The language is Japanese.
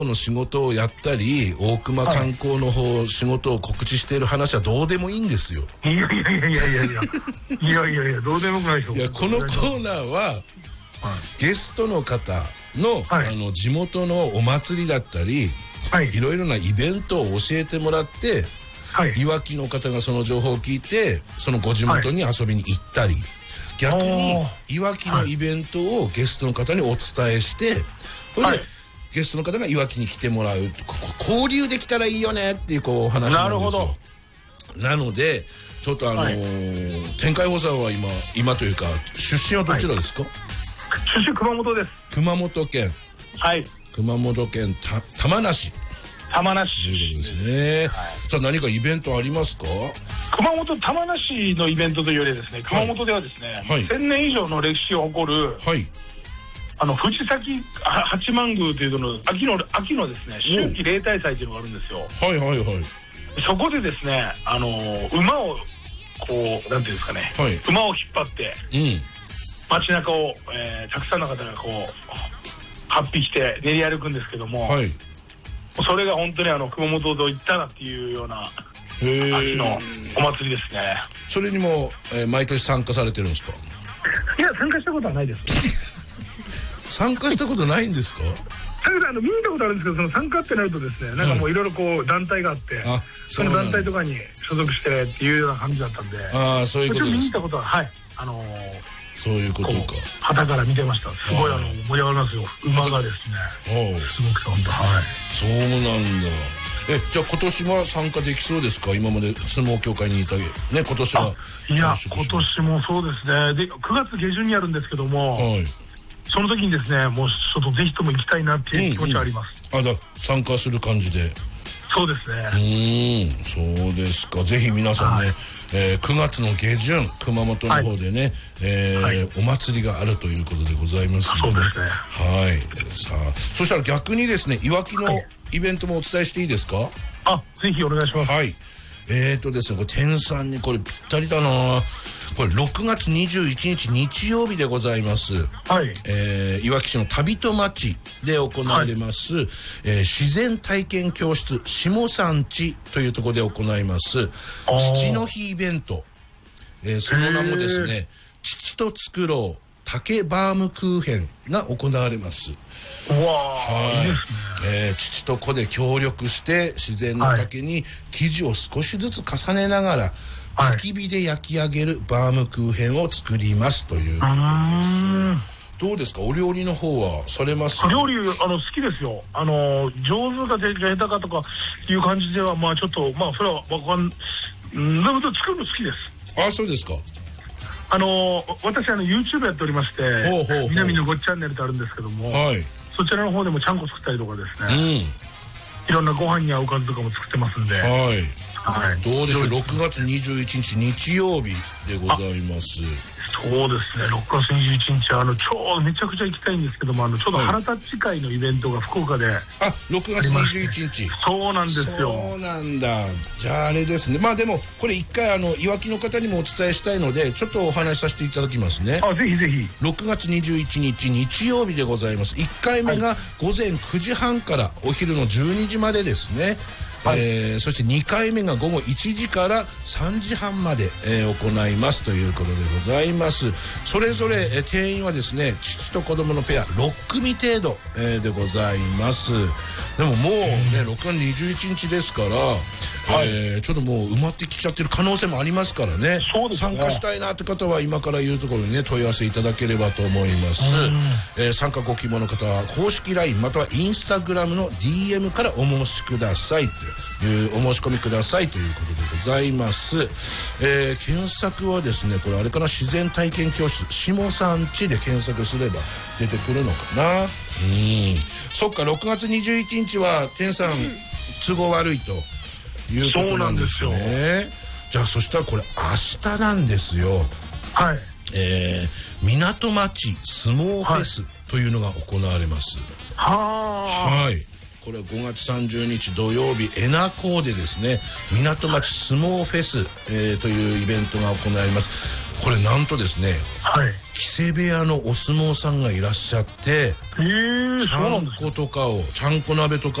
の仕事をやったり、大熊観光の方、仕事を告知している話はどうでもいいんですよ。 いや、どうでもよくないでしょ。 いや、このコーナーは、ゲストの方の、地元のお祭りだったり、いろいろなイベントを教えてもらって、いわきの方がその情報を聞いて、そのご地元に遊びに行ったり、逆にいわきのイベントをゲストの方にお伝えして、それでゲストの方がいわきに来てもらう、交流できたらいいよねっていうお話なんですよ。なのでちょっと天海放さんは今というか出身はどちらですか？ 出身熊本です。 熊本県。熊本県玉名市。 玉名市ということですね。さあ何かイベントありますか？ 熊本玉名市のイベントというよりですね、熊本ではですね、1000年以上の歴史を誇る、藤崎八幡宮というの秋のですね、秋季例大祭というのがあるんですよ。そこでですね、馬をこうなんていうんですかね、馬を引っ張って、街中を、たくさんの方がこう8匹して練り歩くんですけども、それが本当に熊本と行ったなっていうような秋のお祭りですね。 それにも、毎年参加されてるんですか？ いや、参加したことはないです。 参加したことないんですか？ 見たことあるんですけど、その参加ってなるとですね、なんかもういろいろこう団体があって、その団体とかに所属してっていうような感じだったんで、 そういうことです。 見たことはそういうことか。 旗から見てました。すごい盛り上がりますよ。馬がですね。すごく本当そうなんだ。じゃあ今年は参加できそうですか？今まで相撲協会にいたね、今年は。 いや、今年もそうですね。で、9月下旬にやるんですけども、その時にですね、もうちょっとぜひとも行きたいなっていう気持ちはあります。 参加する感じで。 そうですね。 そうですか。ぜひ皆さんね、9月の下旬熊本の方でね、お祭りがあるということでございますので、さあ、そしたら逆にですね、いわきのイベントもお伝えしていいですか？ ぜひお願いします。 ですね、これ天さんにこれぴったりだな。これ6月21日日曜日でございます。いわき市の旅と町で行われます、自然体験教室下山地というところで行います父の日イベント。その名もですね、父と作ろう竹バームクーヘンが行われます。父と子で協力して自然の竹に生地を少しずつ重ねながら焚き火で焼き上げるバームクーヘンを作りますということです。どうですか？お料理の方はされます？ 料理好きですよ。上手か下手かとかいう感じではちょっとそれは分かんでも作るの好きです。 そうですか。 私YouTube やっておりまして、南のごっチャンネルとあるんですけども、そちらの方でもちゃんこ作ったりとかですね、いろんなご飯に合うおかずとかも作ってますんで、 どうでしょう。6月21日日曜日でございます。 そうですね、6月21日ちょうどめちゃくちゃ行きたいんですけども、ちょうど原タッチ会のイベントが福岡で 6月21日。 そうなんですよ。 そうなんだ。じゃああれですね、でもこれ一回いわきの方にもお伝えしたいのでちょっとお話しさせていただきますね。 ぜひぜひ。 6月21日日曜日でございます。1回目が午前9時半からお昼の12時までですね。そして2回目が午後1時から3時半まで、行いますということでございます。それぞれ、定員はですね、父と子供のペア6組程度、でございます。でももうね、6月21日ですから、ちょっともう埋まってきちゃってる可能性もありますからね。参加したいなって方は今から言うところにね、問い合わせいただければと思います。参加ご希望の方は公式 LINE またはインスタグラムの DM からお申しくださいお申し込みくださいということでございます。検索はですね、これあれかな、自然体験教室下山地で検索すれば出てくるのかな。そっか、6月21日は天さん都合悪いということなんですよね。じゃあそしたらこれ明日なんですよ。港町相撲フェスというのが行われます。これは5月30日土曜日恵那港でですね、港町相撲フェス、というイベントが行われます。 これなんとですね、木瀬部屋のお相撲さんがいらっしゃって、ちゃんことかを、ちゃんこ鍋とか